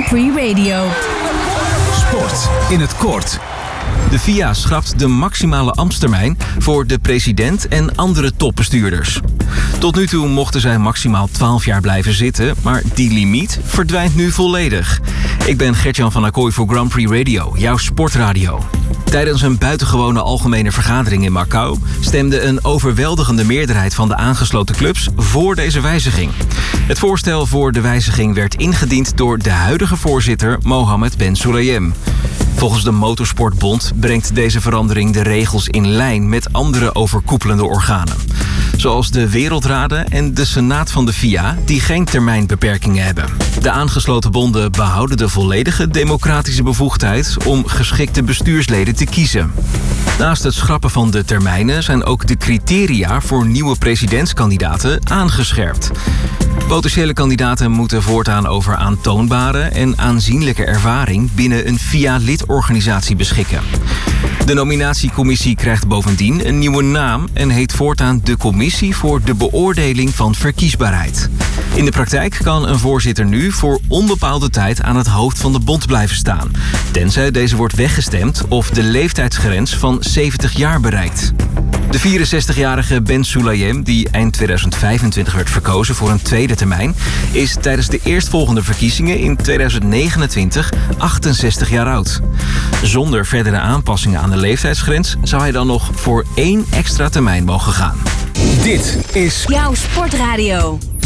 Prix Radio. Sport in het kort. De FIA schrapt de maximale ambtstermijn voor de president en andere topbestuurders. Tot nu toe mochten zij maximaal 12 jaar blijven zitten, maar die limiet verdwijnt nu volledig. Ik ben Gert-Jan van Acquoy voor Grand Prix Radio, jouw sportradio. Tijdens een buitengewone algemene vergadering in Macau stemde een overweldigende meerderheid van de aangesloten clubs voor deze wijziging. Het voorstel voor de wijziging werd ingediend door de huidige voorzitter Mohammed Ben Sulayem. Volgens de Motorsportbond brengt deze verandering de regels in lijn met andere overkoepelende organen. Zoals de wereldraden en de Senaat van de FIA, die geen termijnbeperkingen hebben. De aangesloten bonden behouden de volledige democratische bevoegdheid om geschikte bestuursleden te kiezen. Naast het schrappen van de termijnen zijn ook de criteria voor nieuwe presidentskandidaten aangescherpt. Potentiële kandidaten moeten voortaan over aantoonbare en aanzienlijke ervaring binnen een FIA-lidorganisatie beschikken. De nominatiecommissie krijgt bovendien een nieuwe naam en heet voortaan de Commissie voor de Beoordeling van Verkiesbaarheid. In de praktijk kan een voorzitter nu voor onbepaalde tijd aan het hoofd van de bond blijven staan, tenzij deze wordt weggestemd of de leeftijdsgrens van 70 jaar bereikt. De 64-jarige Ben Sulayem, die eind 2025 werd verkozen voor een tweede termijn, is tijdens de eerstvolgende verkiezingen in 2029 68 jaar oud. Zonder verdere aanpassingen aan de leeftijdsgrens zou hij dan nog voor 1 extra termijn mogen gaan. Dit is Jouw sportradio.